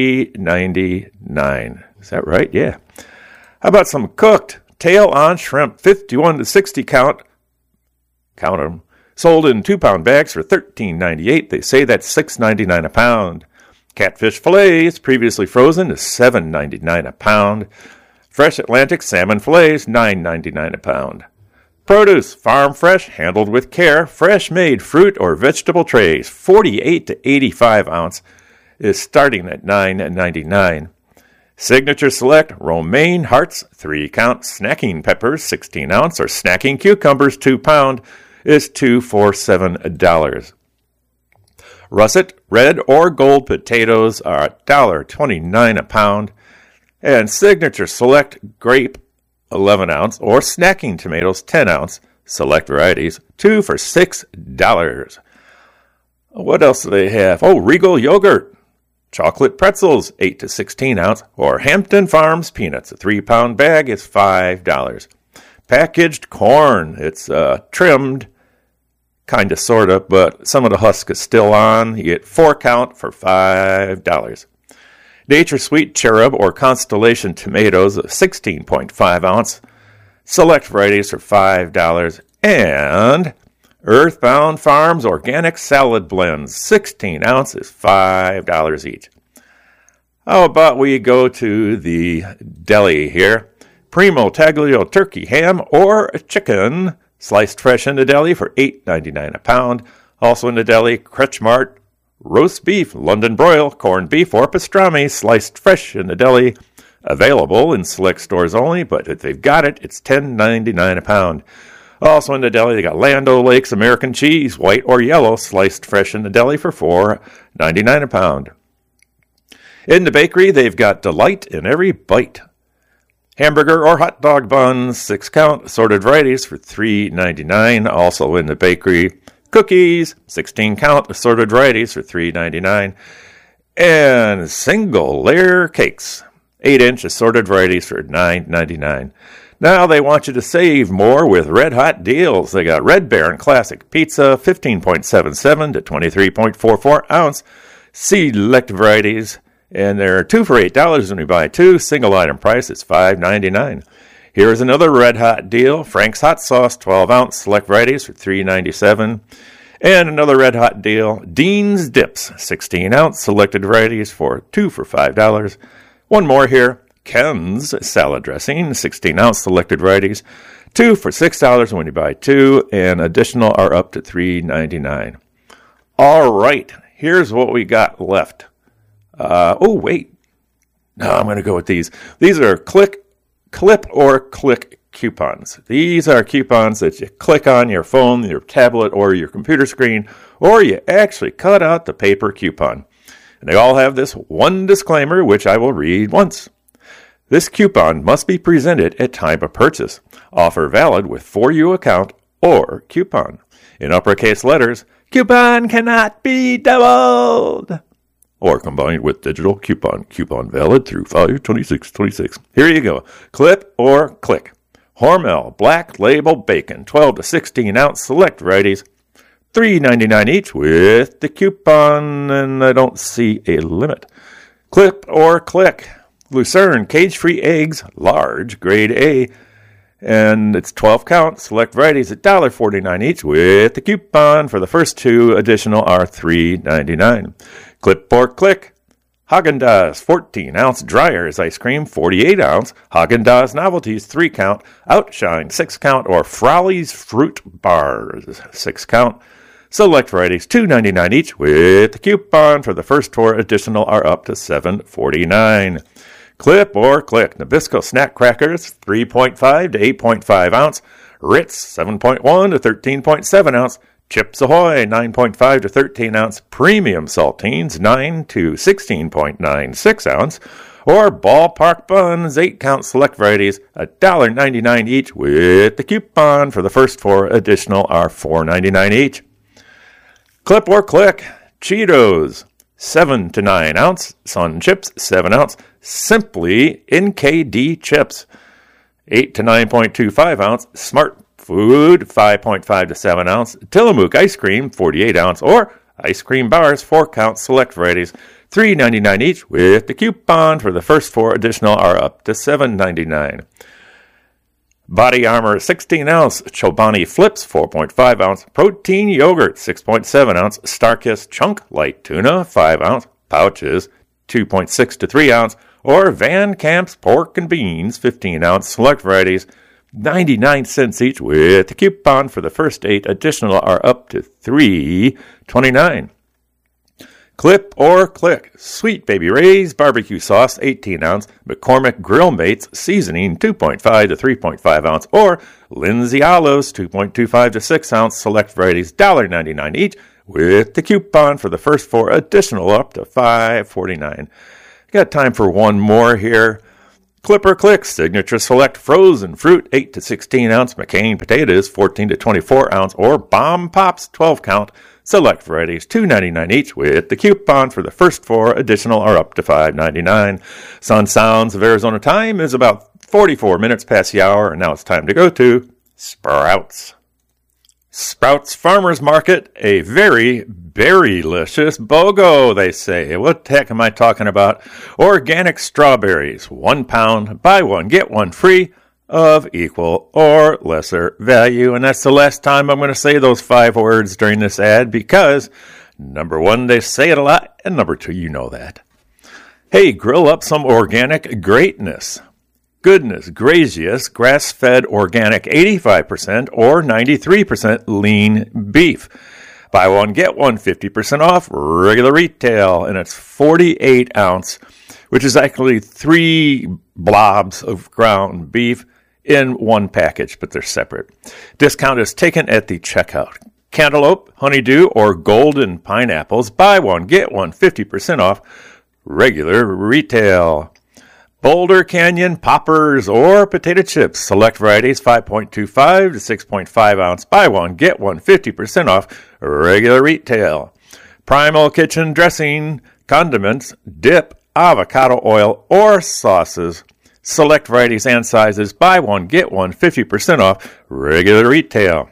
$3.99. Is that right? Yeah. How about some cooked tail-on shrimp, 51 to 60 count them, sold in 2-pound bags for $13.98. They say that's $6.99 a pound. Catfish fillets, previously frozen, is $7.99 a pound. Fresh Atlantic salmon fillets, $9.99 a pound. Produce, farm fresh, handled with care, fresh-made fruit or vegetable trays, 48 to 85 ounce, is starting at $9.99. Signature Select romaine hearts, 3-count, snacking peppers, 16 ounce, or snacking cucumbers, 2 pound, is $2 for $7. Russet red or gold potatoes are $1.29 a pound. And Signature Select grape, 11 ounce, or snacking tomatoes, 10 ounce, select varieties, 2 for $6. What else do they have? Regal yogurt, chocolate pretzels, 8 to 16 ounce, or Hampton Farms peanuts, a 3-pound bag is $5. Packaged corn, it's trimmed, kind of, sort of, but some of the husk is still on. You get 4 count for $5. Nature Sweet Cherub or Constellation tomatoes, 16.5 ounce, select varieties for $5. And Earthbound Farms Organic Salad Blends, 16 ounces, $5 each. How about we go to the deli here? Primo Taglio turkey ham or chicken, sliced fresh in the deli for $8.99 a pound. Also in the deli, Kretschmart roast beef, London broil, corned beef, or pastrami, sliced fresh in the deli. Available in select stores only, but if they've got it, it's $10.99 a pound. Also in the deli, they got Land O'Lakes American cheese, white or yellow, sliced fresh in the deli for $4.99 a pound. In the bakery, they've got delight in every bite. Hamburger or hot dog buns, 6-count, assorted varieties for $3.99. Also in the bakery, cookies, 16-count, assorted varieties for $3.99. And single layer cakes, 8-inch assorted varieties for $9.99. Now they want you to save more with red hot deals. They got Red Baron Classic Pizza, 15.77 to 23.44 ounce, select varieties. And they're 2 for $8 when you buy 2. Single item price is $5.99. Here's another red hot deal. Frank's Hot Sauce, 12-ounce, select varieties for $3.97. And another red hot deal. Dean's Dips, 16-ounce, selected varieties for 2 for $5. One more here. Ken's Salad Dressing, 16-ounce, selected varieties, 2 for $6 when you buy 2. And additional are up to $3.99. All right, here's what we got left. Wait. No, I'm going to go with these. These are clip or click coupons. These are coupons that you click on your phone, your tablet, or your computer screen, or you actually cut out the paper coupon. And they all have this one disclaimer, which I will read once. This coupon must be presented at time of purchase. Offer valid with For You account or coupon. In uppercase letters, coupon cannot be doubled. Or combined with digital coupon. Coupon valid through 5/26/26. Here you go. Clip or click. Hormel Black Label Bacon, 12 to 16-ounce select varieties, $3.99 each with the coupon, and I don't see a limit. Clip or click. Lucerne Cage-Free Eggs, large, grade A, and it's 12-count, select varieties at $1.49 each with the coupon. For the first 2, additional are $3.99. Clip or click. Haagen-Dazs 14-ounce Dreyer's ice cream, 48-ounce. Haagen-Dazs Novelties 3-count. Outshine 6-count or Froley's Fruit Bars 6-count. Select varieties $2.99 each with the coupon. For the first 4, additional are up to $7.49. Clip or click. Nabisco Snack Crackers 3.5 to 8.5 ounce. Ritz 7.1 to 13.7 ounce. Chips Ahoy, 9.5 to 13 ounce. Premium Saltines, 9 to 16.96 ounce. Or Ballpark Buns, 8-count select varieties, $1.99 each with the coupon. For the first 4, additional are $4.99 each. Clip or click. Cheetos, 7 to 9 ounce. Sun Chips, 7 ounce. Simply NKD Chips, 8 to 9.25 ounce. Smart Food, 5.5 to 7 ounce. Tillamook Ice Cream, 48 ounce. Or Ice Cream Bars, 4-count select varieties, $3.99 each with the coupon. For the first 4, additional are up to $7.99. Body Armor 16-ounce. Chobani Flips, 4.5 ounce. Protein Yogurt, 6.7 ounce. Starkist Chunk Light Tuna, 5 ounce. Pouches, 2.6 to 3 ounce. Or Van Camp's Pork and Beans, 15 ounce. Select varieties, 99 cents each with the coupon. For the first 8, additional are up to $3.29. Clip or click. Sweet Baby Ray's barbecue sauce, 18 ounce. McCormick Grill Mates seasoning, 2.5 to 3.5 ounce. Or Lindsay Olives, 2.25 to 6 ounce. Select varieties, $1.99 each with the coupon. For the first 4, additional up to $5.49. Got time for one more here. Clip or click. Signature Select frozen fruit, 8 to 16 ounce. McCain potatoes, 14 to 24 ounce. Or Bomb Pops, 12-count. Select varieties, $2.99 each with the coupon. For the first 4, additional are up to $5.99. Sun Sounds of Arizona time is about 44 minutes past the hour, and now it's time to go to Sprouts. Sprouts Farmers Market, a very berry-licious BOGO, they say. What the heck am I talking about? Organic strawberries, 1 pound, buy 1, get 1 free, of equal or lesser value. And that's the last time I'm going to say those 5 words during this ad, because number 1, they say it a lot, and number 2, you know that. Hey, grill up some organic greatness. Goodness gracious, grass-fed organic 85% or 93% lean beef. Buy one, get one, 50% off, regular retail, and it's 48 ounce, which is actually 3 blobs of ground beef in one package, but they're separate. Discount is taken at the checkout. Cantaloupe, honeydew, or golden pineapples, buy one, get one, 50% off, regular retail. Boulder Canyon poppers or potato chips, select varieties 5.25 to 6.5 ounce, buy one, get one, 50% off, regular retail. Primal Kitchen dressing, condiments, dip, avocado oil, or sauces, select varieties and sizes, buy one, get one, 50% off, regular retail.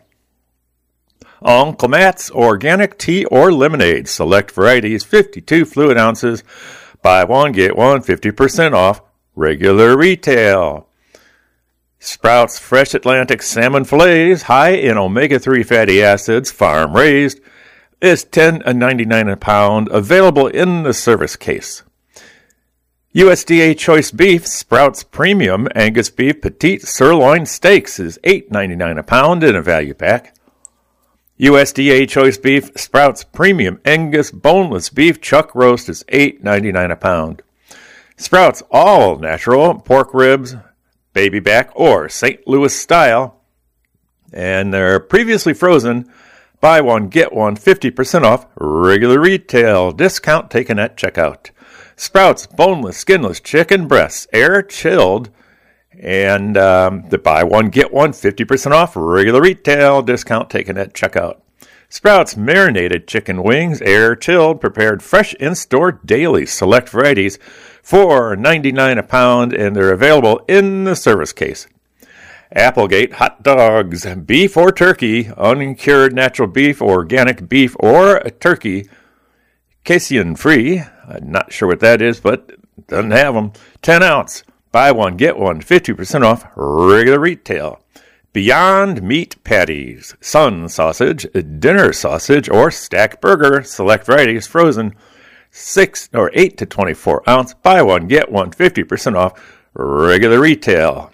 Uncle Matt's organic tea or lemonade, select varieties 52 fluid ounces, buy one, get one, 50% off, regular retail. Sprouts Fresh Atlantic Salmon Fillets, high in omega-3 fatty acids, farm raised, is $10.99 a pound, available in the service case. USDA Choice Beef Sprouts Premium Angus Beef Petite Sirloin Steaks is $8.99 a pound in a value pack. USDA Choice Beef Sprouts Premium Angus Boneless Beef Chuck Roast is $8.99 a pound. Sprouts All Natural Pork Ribs, Baby Back, or St. Louis Style, and they're previously frozen. Buy one, get one, 50% off, regular retail, discount taken at checkout. Sprouts Boneless Skinless Chicken Breasts, air chilled, and the buy one, get one, 50% off, regular retail, discount taken at checkout. Sprouts Marinated Chicken Wings, air chilled, prepared fresh in-store daily, select varieties, $4.99 a pound, and they're available in the service case. Applegate Hot Dogs, beef or turkey, uncured natural beef, organic beef, or turkey, casein-free. I'm not sure what that is, but doesn't have them. 10 ounce. Buy one, get one, 50% off, regular retail. Beyond Meat Patties, Sun Sausage, Dinner Sausage, or Stack Burger, select varieties, frozen, 6 or 8 to 24 ounce. Buy one, get one, 50% off, regular retail.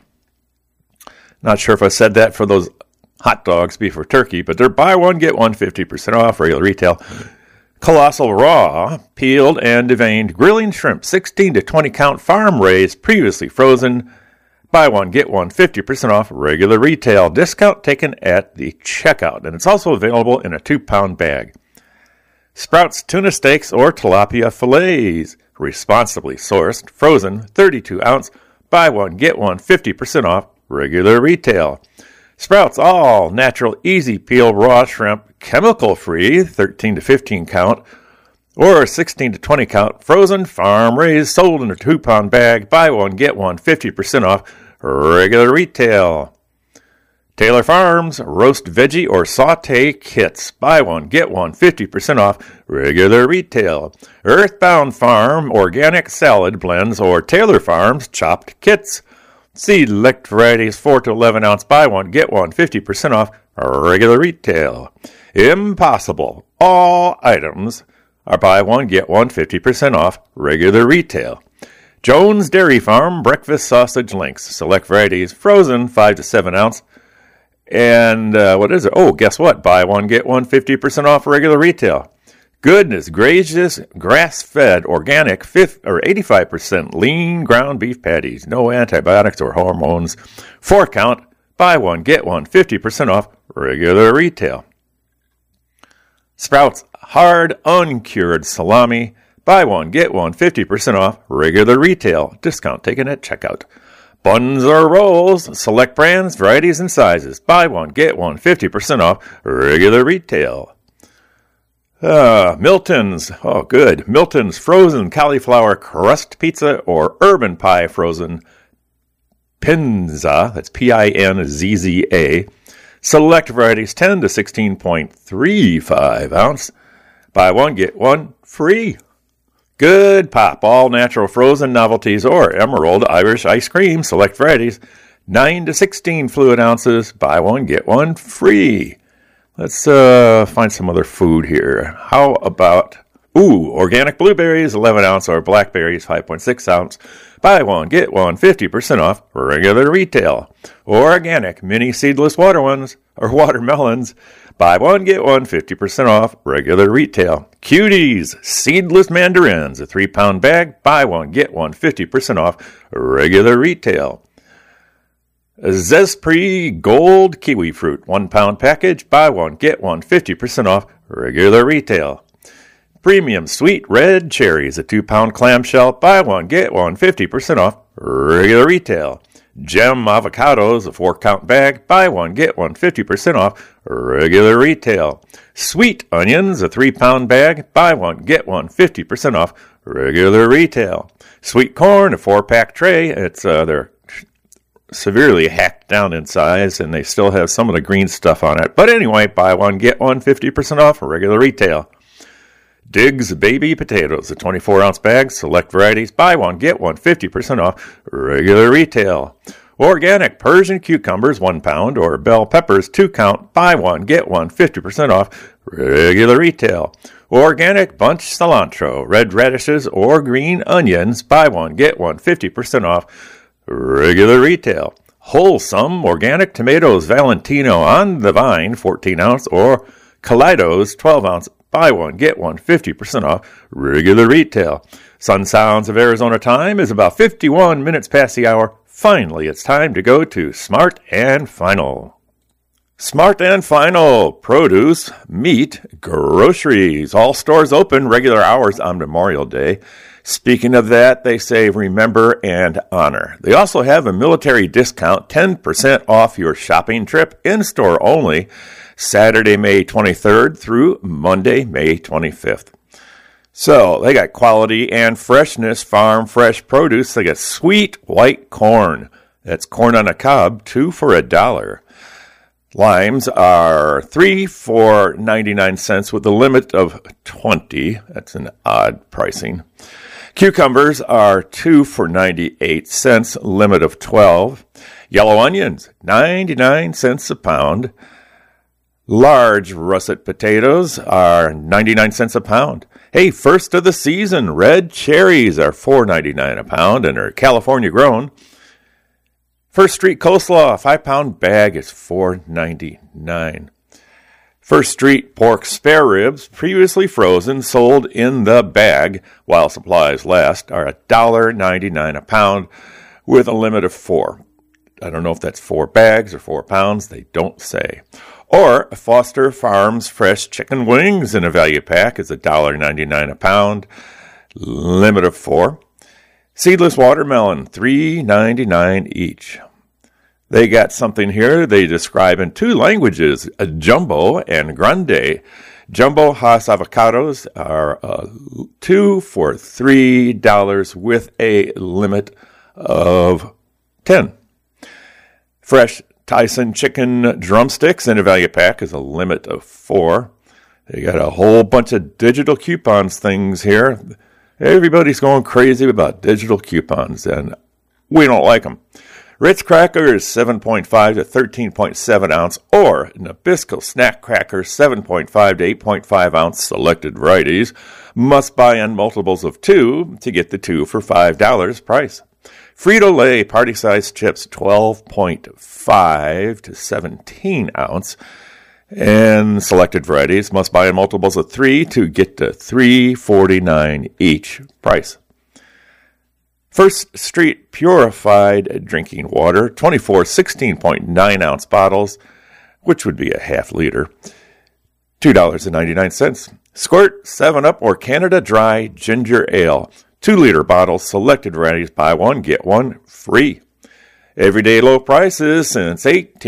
Not sure if I said that for those hot dogs, beef or turkey, but they're buy one, get one, 50% off, regular retail. Colossal Raw, peeled and deveined grilling shrimp, 16 to 20 count, farm raised, previously frozen. Buy one, get one, 50% off, regular retail. Discount taken at the checkout, and it's also available in a 2-pound bag. Sprouts Tuna Steaks or Tilapia Fillets, responsibly sourced, frozen, 32 ounce. Buy one, get one, 50% off, regular retail. Sprouts All Natural Easy Peel Raw Shrimp, chemical-free, 13 to 15 count, or 16 to 20 count, frozen, farm-raised, sold in a 2-pound bag. Buy one, get one, 50% off, regular retail. Taylor Farms Roast Veggie or Saute Kits. Buy one, get one, 50% off, regular retail. Earthbound Farm Organic Salad Blends or Taylor Farms Chopped Kits. Select varieties 4 to 11 ounce. Buy one, get one, 50% off, regular retail. Impossible. All items are buy one, get one, 50% off, regular retail. Jones Dairy Farm Breakfast Sausage Links. Select varieties, frozen, 5 to 7 ounce. And what is it? Oh, guess what? Buy one, get one, 50% off, regular retail. Goodness gracious, grass-fed, organic, 85% lean ground beef patties. No antibiotics or hormones. 4 count. Buy one, get one, 50% off, regular retail. Sprouts Hard Uncured Salami. Buy one, get one, 50% off, regular retail. Discount taken at checkout. Buns or rolls, select brands, varieties, and sizes. Buy one, get one, 50% off, regular retail. Milton's, oh good, Milton's Frozen Cauliflower Crust Pizza or Urban Pie Frozen Pinza, that's Pinzza. Select varieties 10 to 16.35 ounce. Buy one, get one free. Good Pop, all natural frozen novelties or Emerald Irish ice cream. Select varieties 9 to 16 fluid ounces. Buy one, get one free. Let's find some other food here. How about Organic blueberries, 11 ounce, or blackberries, 5.6 ounce. Buy one, get one, 50% off, regular retail. Organic mini seedless watermelons. Buy one, get one, 50% off, regular retail. Cuties, seedless mandarins, a 3-pound bag. Buy one, get one, 50% off, regular retail. Zespri Gold Kiwi Fruit, 1-pound package. Buy one, get one, 50% off, regular retail. Premium Sweet Red Cherries, a 2-pound clamshell. Buy one, get one, 50% off, regular retail. Gem Avocados, a 4-count bag. Buy one, get one, 50% off, regular retail. Sweet Onions, a 3-pound bag. Buy one, get one, 50% off, regular retail. Sweet Corn, a 4-pack tray. They're severely hacked down in size, and they still have some of the green stuff on it. But anyway, buy one, get one, 50% off, regular retail. Diggs Baby Potatoes, a 24-ounce bag, select varieties. Buy one, get one, 50% off, regular retail. Organic Persian cucumbers, 1 pound, or bell peppers, 2-count. Buy one, get one, 50% off, regular retail. Organic bunch cilantro, red radishes, or green onions. Buy one, get one, 50% off, regular retail. Wholesome organic tomatoes, Valentino on the vine, 14-ounce, or Kaleidos, 12-ounce. Buy one, get one, 50% off, regular retail. Sun Sounds of Arizona time is about 51 minutes past the hour. Finally, it's time to go to Smart and Final. Smart and Final, produce, meat, groceries. All stores open, regular hours on Memorial Day. Speaking of that, they say remember and honor. They also have a military discount, 10% off your shopping trip, in-store only, Saturday, May 23rd through Monday, May 25th. So they got quality and freshness, farm fresh produce. They got sweet white corn. That's corn on a cob, 2 for $1. Limes are 3 for 99 cents with a limit of 20. That's an odd pricing. Cucumbers are 2 for 98 cents, limit of 12. Yellow onions, 99 cents a pound. Large russet potatoes are 99 cents a pound. Hey, first of the season, red cherries are $4.99 a pound and are California grown. First Street coleslaw, 5-pound bag is $4.99. First Street pork spare ribs, previously frozen, sold in the bag while supplies last, are $1.99 a pound with a limit of 4. I don't know if that's 4 bags or 4 pounds. They don't say. Or Foster Farms fresh chicken wings in a value pack is $1.99 a pound, limit of 4. Seedless watermelon, $3.99 each. They got something here they describe in 2 languages, jumbo and grande. Jumbo Hass avocados are 2 for $3 with a limit of 10. Fresh Tyson chicken drumsticks in a value pack is a limit of 4. They got a whole bunch of digital coupons things here. Everybody's going crazy about digital coupons, and we don't like them. Ritz crackers, 7.5 to 13.7 ounce, or Nabisco snack crackers, 7.5 to 8.5 ounce selected varieties. Must buy on multiples of 2 to get the 2 for $5 price. Frito-Lay party-sized chips, 12.5 to 17 ounce, and selected varieties must buy in multiples of 3 to get to $3.49 each price. First Street purified drinking water, 24 16.9 ounce bottles, which would be a half liter, $2.99. Squirt 7-Up or Canada Dry Ginger Ale, 2-liter bottles, selected varieties, buy one, get one free. Everyday low prices since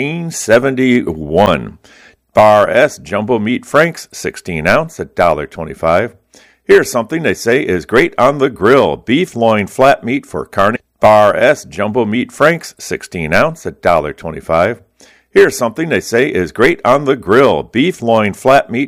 1871. Bar S Jumbo Meat Franks, 16 ounce, $1.25. Here's something they say is great on the grill. Beef loin flat meat for carne. Bar S Jumbo Meat Franks, 16 ounce, $1.25. Here's something they say is great on the grill. Beef loin flat meat